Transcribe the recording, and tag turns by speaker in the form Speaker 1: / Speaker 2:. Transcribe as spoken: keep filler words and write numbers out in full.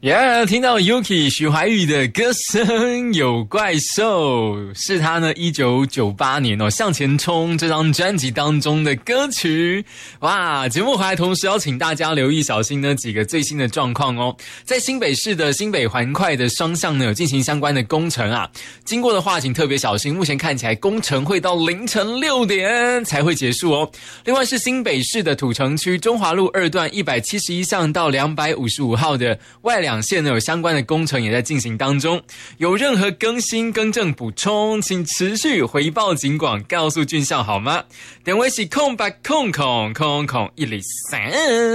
Speaker 1: 耶、yeah, 听到 Yuki 徐怀钰的歌声有怪兽，是他呢一九九八年哦向前冲这张专辑当中的歌曲。哇，节目回来同时要请大家留意小心呢几个最新的状况哦。在新北市的新北环快的双向呢有进行相关的工程啊，经过的话请特别小心，目前看起来工程会到凌晨六点才会结束哦。另外是新北市的土城区中华路二段一百七十一巷到两百五十五号的外两两线呢有相关的工程也在进行当中，有任何更新更正补充，请持续回报警广，告诉俊孝好吗？电话是空八空空空空一零三。